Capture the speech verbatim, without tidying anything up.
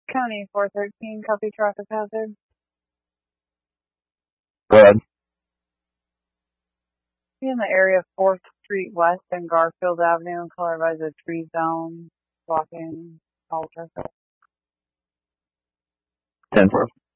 County four thirteen, copy traffic hazard. Go ahead. In the area of fourth Street West and Garfield Avenue, color by the tree zone, blocking all traffic. ten four.